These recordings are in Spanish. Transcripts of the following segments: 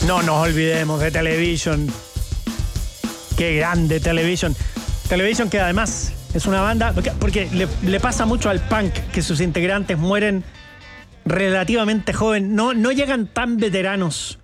No nos olvidemos de Television. Qué grande Television. Television, que además es una banda, porque le pasa mucho al punk que sus integrantes mueren relativamente joven, no llegan tan veteranos.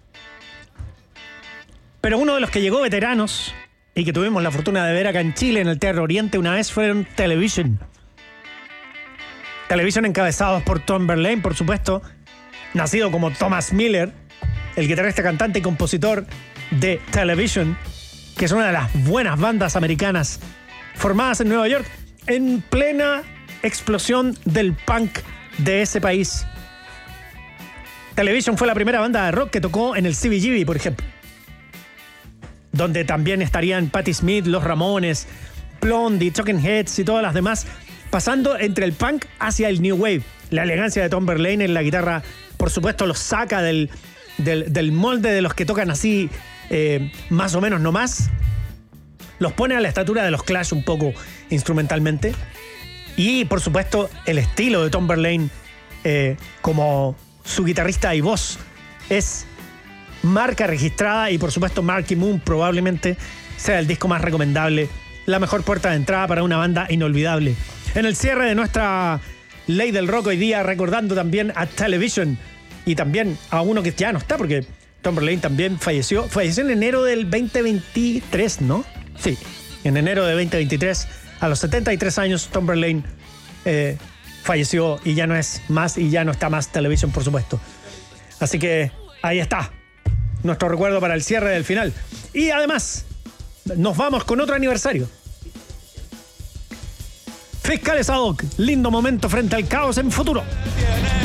Pero uno de los que llegó veteranos y que tuvimos la fortuna de ver acá en Chile, en el Teatro Oriente, una vez fueron Television. Television encabezados por Tom Verlaine, por supuesto, nacido como Thomas Miller, el guitarrista, cantante y compositor de Television, que es una de las buenas bandas americanas formadas en Nueva York en plena explosión del punk de ese país. Television fue la primera banda de rock que tocó en el CBGB, por ejemplo, donde también estarían Patti Smith, Los Ramones, Blondie, Talking Heads y todas las demás, pasando entre el punk hacia el new wave. La elegancia de Tom Verlaine en la guitarra, por supuesto, los saca del molde de los que tocan así, más o menos nomás. Los pone a la estatura de los Clash un poco instrumentalmente. Y, por supuesto, el estilo de Tom Verlaine como su guitarrista y voz es marca registrada, y por supuesto Marquee Moon probablemente sea el disco más recomendable, la mejor puerta de entrada para una banda inolvidable. En el cierre de nuestra Ley del Rock hoy día, recordando también a Television y también a uno que ya no está, porque Tom Verlaine también falleció en enero del 2023, ¿no? Sí, en enero de 2023, a los 73 años, Tom Verlaine falleció y ya no es más, y ya no está más Television, por supuesto. Así que ahí está nuestro recuerdo para el cierre del final. Y además, nos vamos con otro aniversario. Fiscales ad hoc, lindo momento frente al caos en futuro.